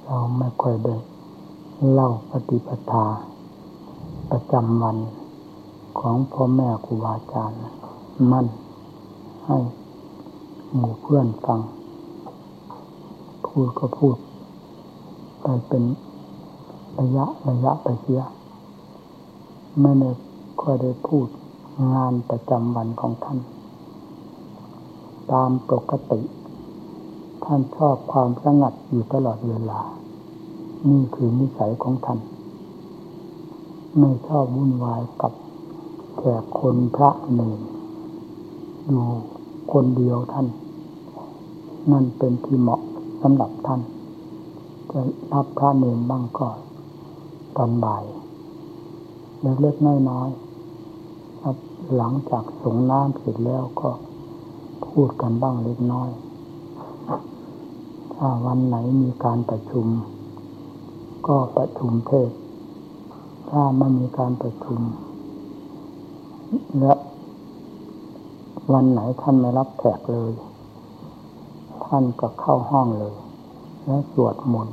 เราไม่ค่อยได้เล่าปฏิปทาประจำวันของพ่อแม่ครูบาอาจารย์มั่นให้หมู่เพื่อนฟังพูดก็พูดไปเป็นระยะไปเสียไม่ได้ค่อยได้พูดงานประจำวันของท่านตามปกติท่านชอบความสงัดอยู่ตลอดเวลานี่คือนิสัยของท่านไม่ชอบวุ่นวายกับแขกคนพระเนรอยู่คนเดียวท่านนั่นเป็นที่เหมาะสำหรับท่านจะรับพระเนรบ้างก็ตอนบ่ายเล็กๆน้อยๆครับหลังจากสงน้ำเสร็จแล้วก็พูดกันบ้างเล็กน้อยถ้าวันไหนมีการประชุมก็ประชุมเทศถ้าไม่มีการประชุมและวันไหนท่านไม่รับแขกเลยท่านก็เข้าห้องเลยและสวดมนต์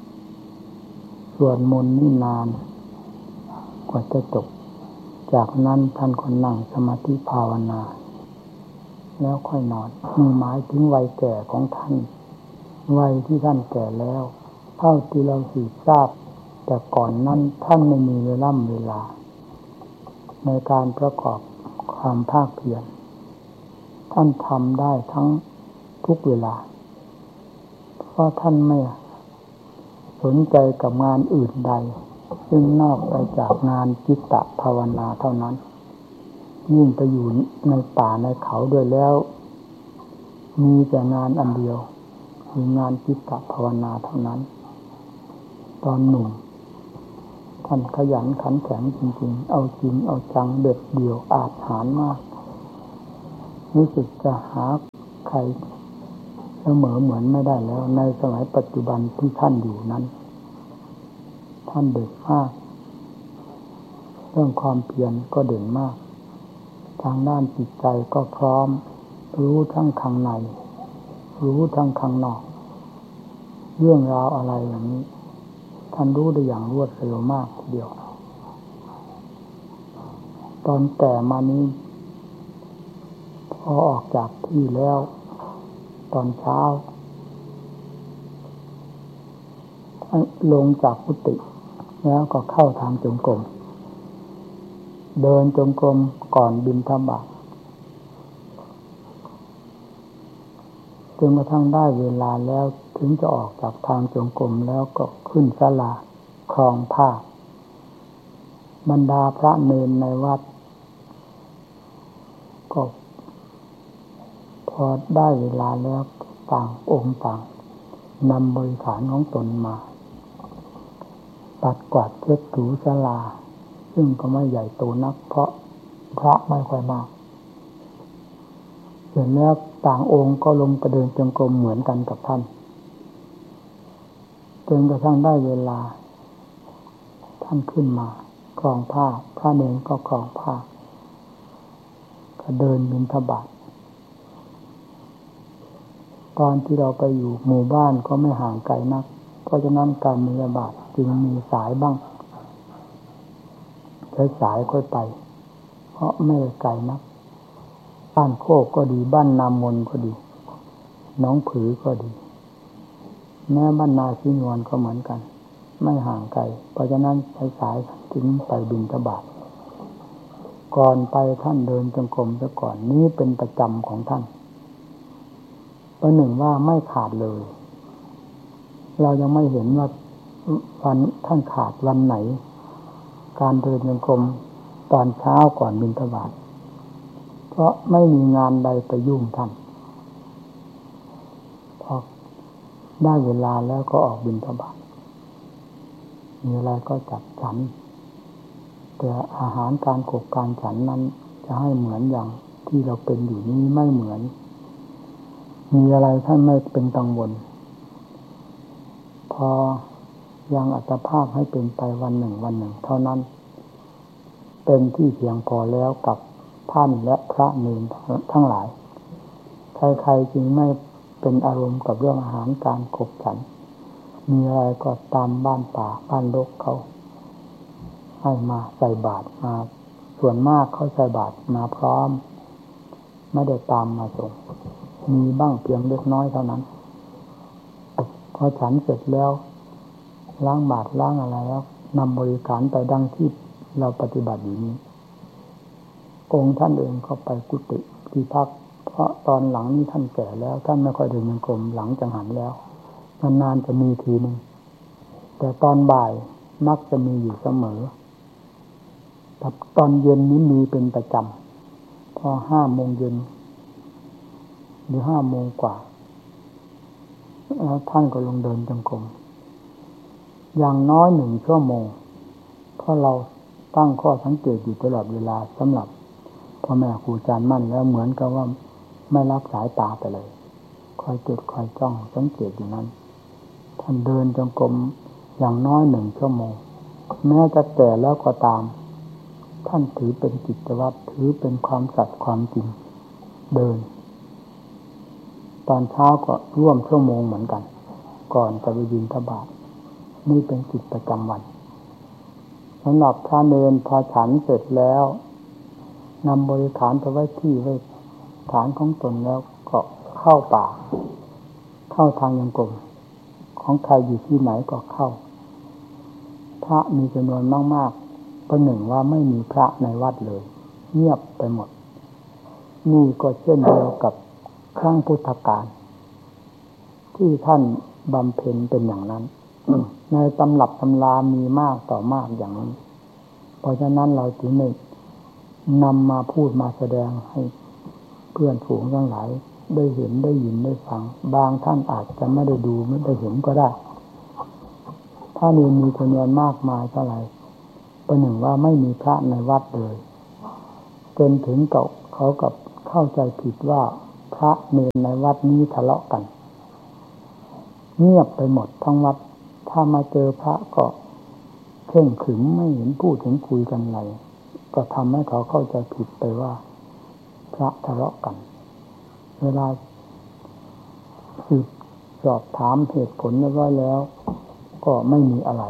นี่นานกว่าจะจบจากนั้นท่านก็นั่งสมาธิภาวนาแล้วค่อยนอนมีหมายถึงวัยแก่ของท่านวัยที่ท่านแก่แล้วเท่าที่เราสืบทราบแต่ก่อนนั้นท่านไม่มีเวลาในการประกอบความภาคเพียรท่านทำได้ทั้งทุกเวลาเพราะท่านไม่สนใจกับงานอื่นใดซึ่งนอกไปจากงานจิตตภาวนาเท่านั้นยิ่งไปอยู่ในป่าในเขาด้วยแล้วมีแต่งานอันเดียวคืองานจิตตภาวนาเท่านั้นตอนหนุ่มท่านขยันขันแข็งจริงๆเอาจริงเอาจังเด็ดเดี่ยวอาจหาญมากรู้สึกจะหาใครเสมอเหมือนไม่ได้แล้วในสมัยปัจจุบันที่ท่านอยู่นั้นท่านเด่นมากเรื่องความเพียรก็เด่นมากทางด้านจิตใจก็พร้อมรู้ทั้งข้างในรู้ทั้งข้างนอกเรื่องราวอะไรอย่างนี้ท่านรู้ได้อย่างรวดเร็วมากทีเดียวตอนแต่มานี้พอออกจากที่แล้วตอนเช้าท่านลงจากกุฏิแล้วก็เข้าทางจงกรมเดินจงกรมก่อนบิณฑบาตจนกระทั่งได้เวลาแล้วถึงจะออกจากทางจงกรมแล้วก็ขึ้นศาลาครองผ้าบรรดาพระเณรในวัดก็พอได้เวลาแล้วต่างองค์ต่างนำบริขารของตนมาปัดกวาดเช็ดถูศาลาซึ่งก็ไม่ใหญ่โตนักเพราะพระไม่ค่อยมากเสร็จแล้วต่างองค์ก็ลงไปเดินจงกรมเหมือนกันกับท่านจนกระทั่งได้เวลาท่านขึ้นมาครองผ้าพระเนรก็ครองผ้าก็เดินบิณฑบาตตอนที่เราไปอยู่หมู่บ้านก็ไม่ห่างไกลนักเพราะฉะนั้นการบิณฑบาตจึงมีสายบ้างใช้สายค่อยไปเพราะไม่ไกลนักบ้านโคกก็ดีบ้านนามนก็ดีหนองผือก็ดีแม้บ้านนาชินวนก็เหมือนกันไม่ห่างไกลเพราะฉะนั้นใช้สายถึงไปบิณฑบาตก่อนไปท่านเดินจงกรมซะก่อนนี้เป็นประจำของท่านประหนึ่งว่าไม่ขาดเลยเรายังไม่เห็นว่าวันท่านขาดวันไหนการเดินจงกรมตอนเช้าก่อนบิณฑบาตเพราะไม่มีงานใดไปยุ่งท่านพอได้เวลาแล้วก็ออกบิณฑบาตมีอะไรก็จัดฉันแต่อาหารการขบการฉันนั้นจะให้เหมือนอย่างที่เราเป็นอยู่นี้ไม่เหมือนมีอะไรท่านไม่เป็นกังวลพอยังอัตภาพให้เป็นไปวันหนึ่งเท่านั้นเป็นที่เพียงพอแล้วกับท่านและพระเนรทั้งหลายใครๆจึงไม่เป็นอารมณ์กับเรื่องอาหารการขบฉันมีอะไรก็ตามบ้านป่าบ้านรกเขาให้มาใส่บาตรมาส่วนมากเขาใส่บาตรมาพร้อมไม่ได้ตามมาส่งมีบ้างเพียงเล็กน้อยเท่านั้นพอฉันเสร็จแล้วล้างบาตรล้างอะไรแล้วนำบริการไปดังที่เราปฏิบัติอยู่นี้องค์ท่านเองก็ไปกุฏิที่พักเพราะตอนหลังนี้ท่านแก่แล้วท่านไม่ค่อยเดินจงกรมหลังจังหันแล้วนานๆจะมีทีนึงแต่ตอนบ่ายมักจะมีอยู่เสมอตอนเย็นนี้มีเป็นประจำพอ5 โมงเย็นหรือ5 โมงกว่าแล้วท่านก็ลงเดินจงกรมอย่างน้อย1 ชั่วโมงเพราะเราตั้งข้อสังเกตอยู่ตลอดเวลาสำหรับพ่อแม่ครูอาจารย์มั่นแล้วเหมือนกับว่าไม่รับสายตาไปเลยคอยจดคอยจ้องสังเกตอยู่นั้นท่านเดินจงกรมอย่างน้อย1 ชั่วโมงแม้จะแก่แล้วก็ตามท่านถือเป็นกิจวัตรถือเป็นความสัตย์ความจริงเดินตอนเช้าก็ร่วมชั่วโมงเหมือนกันก่อนจะไปบิณฑบาตนี่เป็นกิจประจำวันสำหรับพระเนรพอฉันเสร็จแล้วนำบริขารไปไว้ที่ไว้ฐานของตนแล้วก็เข้าป่าเข้าทางยังกรมของใครอยู่ที่ไหนก็เข้าพระมีจำนวนมากๆประหนึ่งว่าไม่มีพระในวัดเลยเงียบไปหมดนี่ก็เช่นเดียวกับครั้งพุทธกาลที่ท่านบำเพ็ญเป็นอย่างนั้น ในตำรับตำรามีมากต่อมากอย่างนี้เพราะฉะนั้นเราจึงได้นำมาพูดมาแสดงให้เพื่อนฝูงทั้งหลายได้เห็นได้ยินได้ฟังบางท่านอาจจะไม่ได้ดูไม่ได้เห็นก็ได้ถ้ามีจำนวนมากมายเท่าไหร่ประหนึ่งว่าไม่มีพระในวัดเลยจนถึงกับเขากับเข้าใจผิดว่าพระเนรในวัดนี้ทะเลาะกันเงียบไปหมดทั้งวัดถ้ามาเจอพระก็เข่งขรึมไม่เห็นพูดถึงคุยกันอะไรก็ทำให้เขาเข้าใจผิดไปว่าพระทะเลาะกันเวลาสืบสอบถามเหตุผลแล้วก็ไม่มีอะไร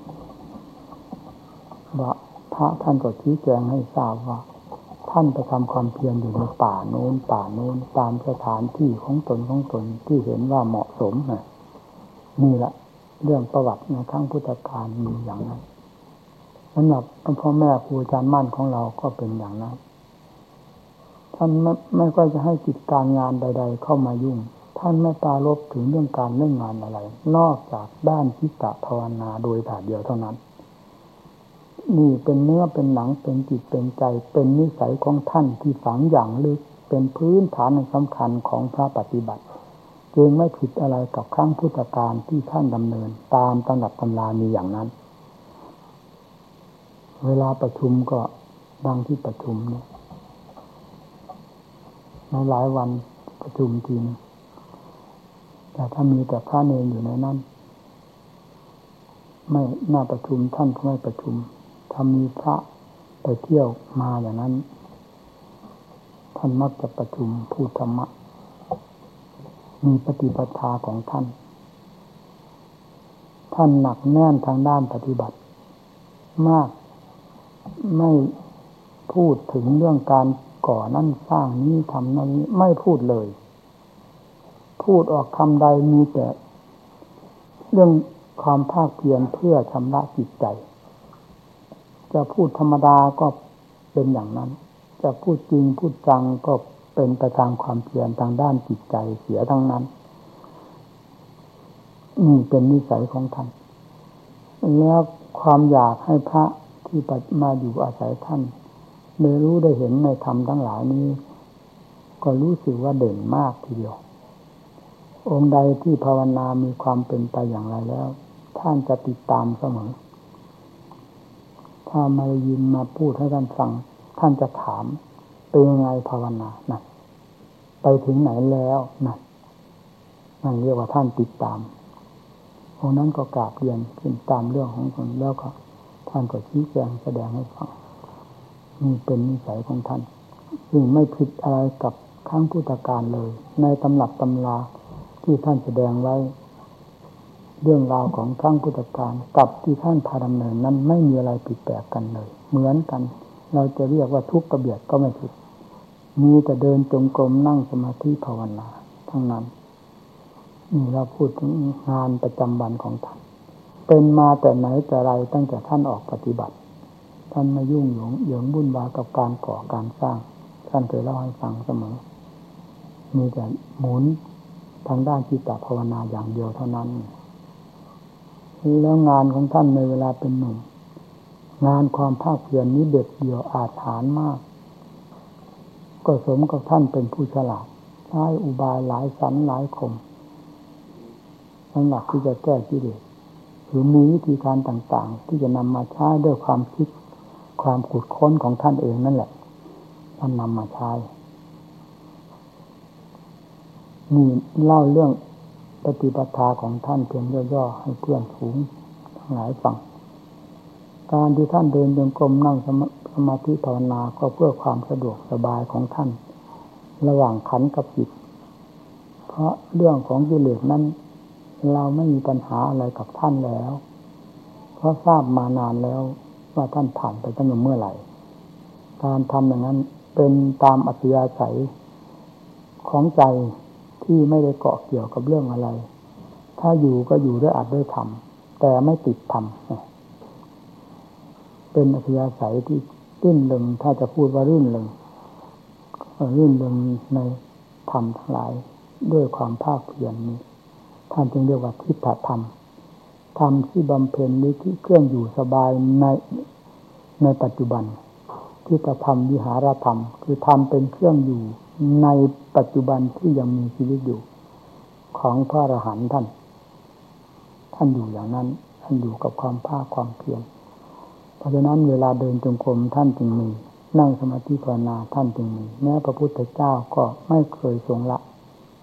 ว่าพระท่านก็ชี้แจงให้ทราบว่าท่านไปทำความเพียรอยู่ในป่าโน้นตามสถานที่ของตนที่เห็นว่าเหมาะสมนี่แหละเรื่องประวัติในครั้งพุทธกาลมีอย่างนั้นสำหรับพ่อแม่ครูอาจารย์มั่นของเราก็เป็นอย่างนั้นท่านไม่ก็จะให้กิจการงานใดๆเข้ามายุ่งท่านไม่ปรารภถึงเรื่องการเรื่องงานอะไรนอกจากด้านจิตตภาวนาโดยถ่ายเดียวเท่านั้นนี่เป็นเนื้อเป็นหนังเป็นจิตเป็นใจเป็นนิสัยของท่านที่ฝังอย่างลึกเป็นพื้นฐานสำคัญของพระปฏิบัติจึงไม่ผิดอะไรกับครั้งพุทธกาลที่ท่านดำเนินตามตำรับตำรามีอย่างนั้นเวลาประชุมก็ดังที่ประชุมเนี่ยในหลายวันประชุมทีนึงแต่ถ้ามีแต่พระเนรอยู่ในนั้นไม่น่าประชุมท่านก็ไม่ประชุมถ้ามีพระไปเที่ยวมาอย่างนั้นท่านมักจะประชุมพูดธรรมะมีปฏิปทาของท่านหนักแน่นทางด้านปฏิบัติมากไม่พูดถึงเรื่องการก่อนั่นสร้างนี้ทำนั้นนี้ไม่พูดเลยพูดออกคำใดมีแต่เรื่องความภาคเพียรเพื่อชำระจิตใจจะพูดธรรมดาก็เป็นอย่างนั้นจะพูดจริงพูดจังก็เป็นไปตามความเพียรทางด้านจิตใจเสียทั้งนั้นนี่เป็นนิสัยของท่านแล้วความอยากให้พระที่มาอยู่อาศัยท่านได้รู้ได้เห็นในธรรมทั้งหลายนี้ก็รู้สึกว่าเด่นมากทีเดียวองค์ใดที่ภาวนามีความเป็นไปอย่างไรแล้วท่านจะติดตามเสมอถ้ามายินมาพูดให้ท่านฟังท่านจะถามเป็นยังไงภาวนานะไปถึงไหนแล้วนะนั่นเรียกว่าท่านติดตามองค์นั้นก็กราบเรียนขึ้นตามเรื่องของตนแล้วก็ท่านก็ชี้แจงแสดงให้ฟังนี่เป็นนิสัยของท่านซึ่งไม่ผิดอะไรกับครั้งพุทธกาลเลยในตำรับตำราที่ท่านแสดงไว้เรื่องราวของครั้งพุทธกาลกับที่ท่านพาดำเนินนั้นไม่มีอะไรผิดแปลกกันเลยเหมือนกันเราจะเรียกว่าทุกข์กระเบียดก็ไม่ผิดมีแต่เดินจงกรมนั่งสมาธิภาวนาทั้งนั้นนี่เราพูดถึงงานประจำวันของท่านเป็นมาแต่ไหนแต่ไรตั้งแต่ท่านออกปฏิบัติท่านไม่ยุ่งเหยิงวุ่นวายกับการก่อการสร้างท่านเคยเล่าให้ฟังเสมอมีแต่หมุนทางด้านจิตตภาวนาอย่างเดียวเท่านั้นแล้วงานของท่านในเวลาเป็นหนุ่มงานความภาคเพียรนี้เด็ดเดี่ยวอาถรรพ์มากก็สมกับท่านเป็นผู้ฉลาดใช้อุบายหลายสันหลายคมสำหรับที่จะแก้กิเลสหรือมีวิธีการต่างๆที่จะนำมาใช้ด้วยความคิดความขุดค้นของท่านเองนั่นแหละท่านนำมาใช้นี่เล่าเรื่องปฏิปทาของท่านเพียงย่อๆให้เพื่อนฝูงทั้งหลายฟังการที่ท่านเดินจงกรมนั่งสมาธิภาวนาก็เพื่อความสะดวกสบายของท่านระหว่างขันธ์กับจิตเพราะเรื่องของกิเลสนั้นเราไม่มีปัญหาอะไรกับท่านแล้วเพราะทราบมานานแล้วว่าท่านผ่านไปตั้งแต่เมื่อไหร่การทำอย่างนั้นเป็นตามอัธยาศัยของใจที่ไม่ได้เกาะเกี่ยวกับเรื่องอะไรถ้าอยู่ก็อยู่ด้วยอัดด้วยธรรมแต่ไม่ติดธรรมเป็นอัธยาศัยที่รื่นเริงถ้าจะพูดว่ารื่นเริงในธรรมทั้งหลายด้วยความภาคเพียรนี้ท่านจึงเรียกว่าทิฏฐธรรมธรรมที่บำเพ็ญหรือที่เครื่องอยู่สบายในปัจจุบันทิฏฐธรรมวิหารธรรมคือธรรมเป็นเครื่องอยู่ในปัจจุบันที่ยังมีชีวิตอยู่ของพระอรหันต์ท่านอยู่อย่างนั้นท่านอยู่กับความภาคความเพียรเพราะฉะนั้นเวลาเดินจงกรมท่านจึงมีนั่งสมาธิภาวนาท่านจึงมีแม้พระพุทธเจ้าก็ไม่เคยทรงละ